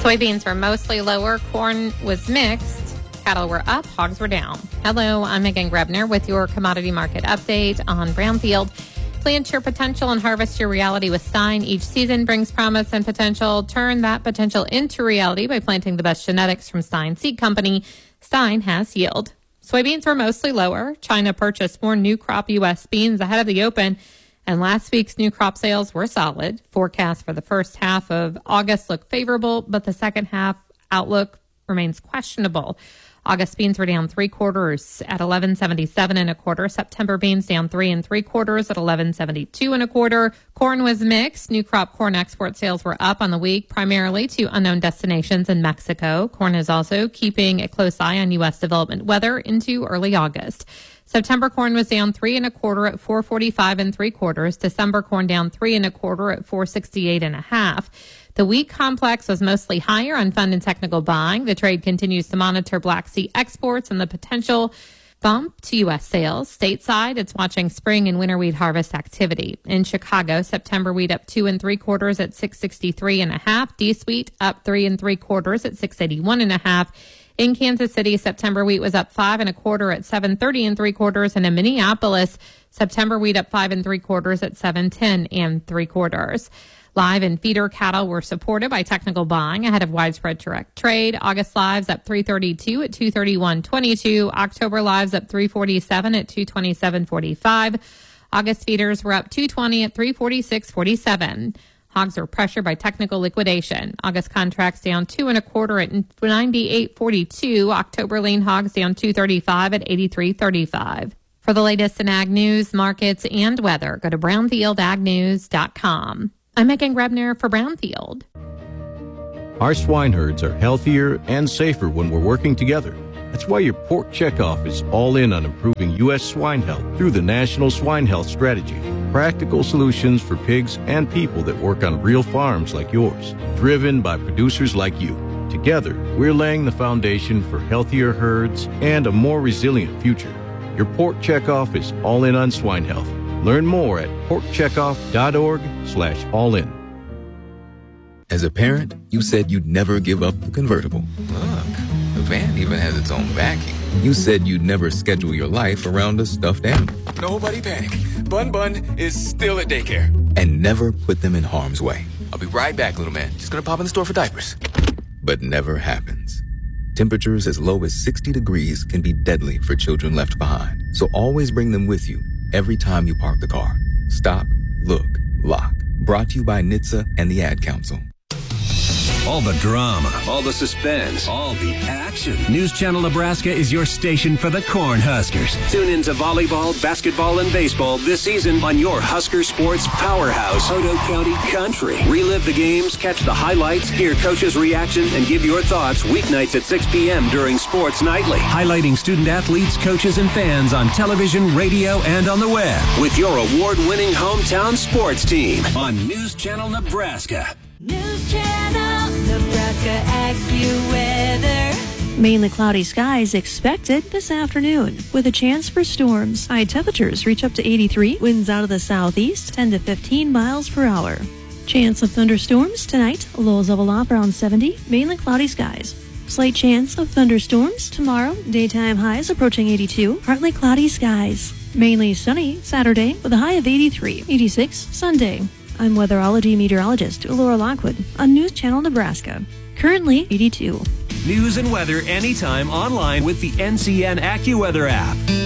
Soybeans were mostly lower. Corn was mixed. Cattle were up. Hogs were down. Hello, I'm Megan Grebner with your commodity market update on Brownfield. Plant your potential and harvest your reality with Stein. Each season brings promise and potential. Turn that potential into reality by planting the best genetics from Stein Seed Company. Stein has yield. Soybeans were mostly lower. China purchased more new crop U.S. beans ahead of the open, and last week's new crop sales were solid. Forecasts for the first half of August look favorable, but the second half outlook remains questionable. August beans were down 3/4 at 11.77 1/4. September beans down 3 3/4 at 11.72 1/4. Corn was mixed. New crop corn export sales were up on the week, primarily to unknown destinations in Mexico. Corn is also keeping a close eye on U.S. development weather into early August. September corn was down 3 1/4 at 4.45 3/4. December corn down 3 1/4 at 4.68 1/2. The wheat complex was mostly higher on fund and technical buying. The trade continues to monitor Black Sea exports and the potential bump to U.S. sales. Stateside, it's watching spring and winter wheat harvest activity. In Chicago, September wheat up 2 3/4 at 6.63 1/2. D-Sweet up 3 3/4 at 6.81 1/2. In Kansas City, September wheat was up 5 1/4 at 7.30 3/4. And in Minneapolis, September wheat up 5 3/4 at 7.10 3/4. Live and feeder cattle were supported by technical buying ahead of widespread direct trade. August lives up 332 at 231.22. October lives up 347 at 227.45. August feeders were up 220 at 346.47. Hogs are pressured by technical liquidation. August contracts down 2 1/4 at 98.42. October lean hogs down 235 at 83.35. For the latest in ag news, markets, and weather, go to brownfieldagnews.com. I'm Megan Grebner for Brownfield. Our swine herds are healthier and safer when we're working together. That's why your pork checkoff is all in on improving U.S. swine health through the National Swine Health Strategy. Practical solutions for pigs and people that work on real farms like yours, driven by producers like you. Together, we're laying the foundation for healthier herds and a more resilient future. Your pork checkoff is all in on swine health. Learn more at porkcheckoff.org/all-in. As a parent, you said you'd never give up the convertible. Look, the van even has its own backing. You said you'd never schedule your life around a stuffed animal. Nobody panic. Bun is still at daycare. And never put them in harm's way. I'll be right back, little man. Just gonna pop in the store for diapers. But never happens. Temperatures as low as 60 degrees can be deadly for children left behind. So always bring them with you every time you park the car. Stop, look, lock. Brought to you by NHTSA and the Ad Council. All the drama, all the suspense, all the action. News Channel Nebraska is your station for the Cornhuskers. Tune in to volleyball, basketball, and baseball this season on your Husker sports powerhouse, Otoe County Country. Relive the games, catch the highlights, hear coaches' reaction, and give your thoughts weeknights at 6 p.m. during Sports Nightly. Highlighting student athletes, coaches, and fans on television, radio, and on the web. With your award-winning hometown sports team on News Channel Nebraska. News Channel Nebraska AccuWeather. Mainly cloudy skies expected this afternoon, with a chance for storms. High temperatures reach up to 83, winds out of the southeast, 10 to 15 miles per hour. Chance of thunderstorms tonight, lows level off around 70, mainly cloudy skies. Slight chance of thunderstorms tomorrow, daytime highs approaching 82, partly cloudy skies. Mainly sunny Saturday with a high of 83, 86 Sunday. I'm weatherology meteorologist Laura Lockwood on News Channel Nebraska. Currently 82. News and weather anytime online with the NCN AccuWeather app.